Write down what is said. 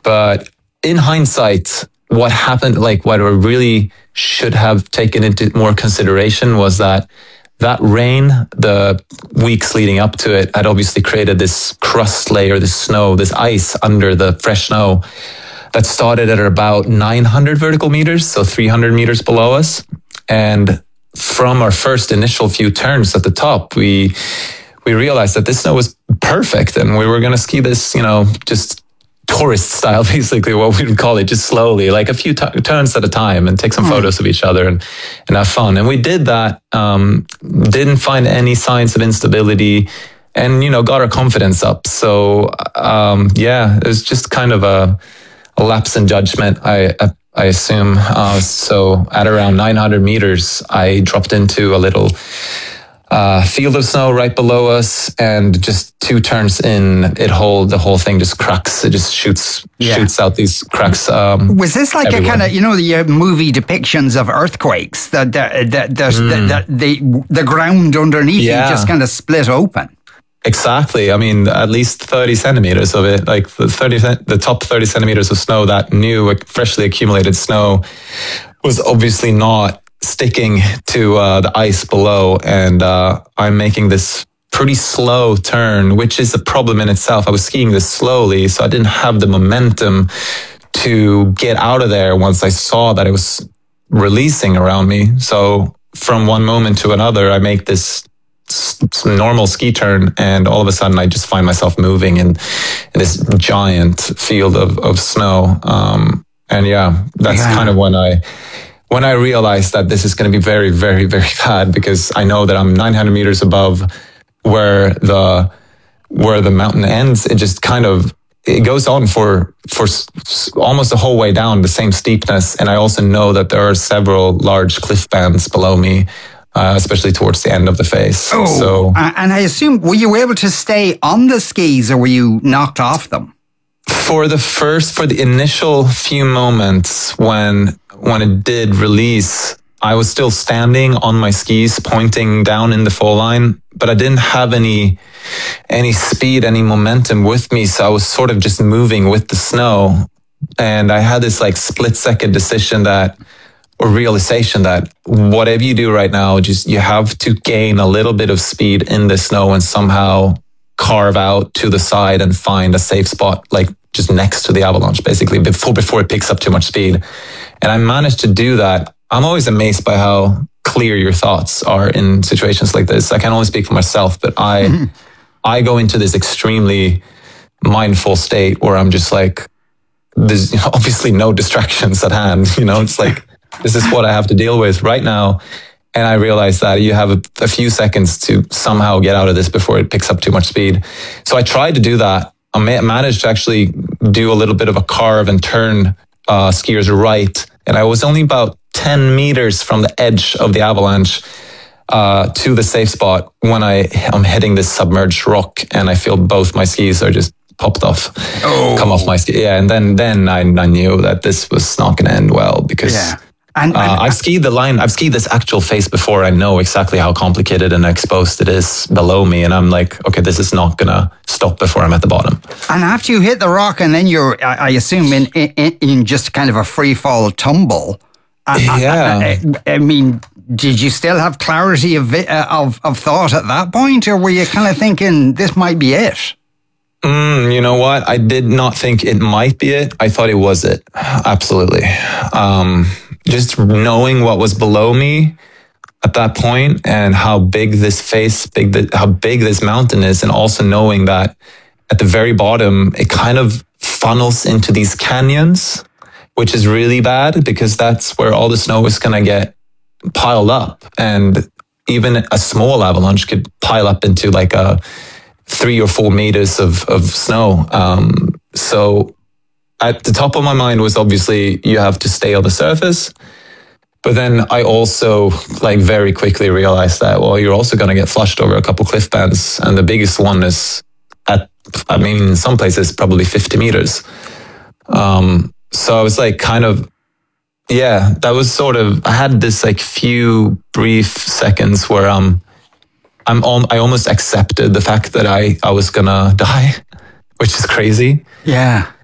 But in hindsight, what happened, like what I really should have taken into more consideration was that rain, the weeks leading up to it, had obviously created this crust layer, this snow, this ice under the fresh snow that started at about 900 vertical meters, so 300 meters below us. And from our first initial few turns at the top, we realized that this snow was perfect, and we were going to ski this, just tourist style, basically what we would call it, just slowly, like a few turns at a time, and take some photos of each other and have fun. And we did that, didn't find any signs of instability, and, got our confidence up. So, it was just kind of a lapse in judgment, I assume. So at around 900 meters, I dropped into a little field of snow right below us, and just 2 turns in, the whole thing just cracks. It just shoots out these cracks. Was this like everywhere. a kind of, the movie depictions of earthquakes, that the ground underneath you just kind of split open? Exactly. I mean, at least 30 centimeters of it, like the top 30 centimeters of snow, that new, freshly accumulated snow, was obviously not sticking to the ice below. And I'm making this pretty slow turn, which is a problem in itself. I was skiing this slowly, so I didn't have the momentum to get out of there once I saw that it was releasing around me. So from one moment to another, I make this normal ski turn, and all of a sudden I just find myself moving in this giant field of snow. That's kind of when I realized that this is going to be very, very, very bad, because I know that I'm 900 meters above where the mountain ends. It just it goes on for almost the whole way down, the same steepness. And I also know that there are several large cliff bands below me, especially towards the end of the face. Oh, so, and I assume, were you able to stay on the skis, or were you knocked off them? For the initial few moments when it did release, I was still standing on my skis, pointing down in the fall line, but I didn't have any speed, any momentum with me. So I was sort of just moving with the snow. And I had this like split-second realization that whatever you do right now, you have to gain a little bit of speed in the snow and somehow carve out to the side and find a safe spot, like just next to the avalanche, basically, before it picks up too much speed. And I managed to do that. I'm always amazed by how clear your thoughts are in situations like this. I can only speak for myself, but I go into this extremely mindful state where I'm just like, there's obviously no distractions at hand. It's like, this is what I have to deal with right now. And I realized that you have a few seconds to somehow get out of this before it picks up too much speed. So I tried to do that. I managed to actually do a little bit of a carve and turn skiers right. And I was only about 10 meters from the edge of the avalanche to the safe spot when I'm hitting this submerged rock, and I feel both my skis are just popped off, come off my ski. Yeah, and then I knew that this was not going to end well, because I've skied the line. I've skied this actual face before. I know exactly how complicated and exposed it is below me. And I'm like, okay, this is not going to stop before I'm at the bottom. And after you hit the rock, and then you're, I assume, in just kind of a free fall tumble. I mean, did you still have clarity of thought at that point? Or were you kind of thinking, this might be it? You know what? I did not think it might be it. I thought it was it. Absolutely. Just knowing what was below me at that point, and how big how big this mountain is, and also knowing that at the very bottom, it kind of funnels into these canyons, which is really bad, because that's where all the snow is going to get piled up. And even a small avalanche could pile up into like 3 or 4 meters of snow. So at the top of my mind was obviously you have to stay on the surface. But then I also like very quickly realized that, well, you're also going to get flushed over a couple cliff bands. And the biggest one is in some places, probably 50 meters. So I was like that was sort of, I had this like few brief seconds where I almost accepted the fact that I was going to die, which is crazy. Yeah.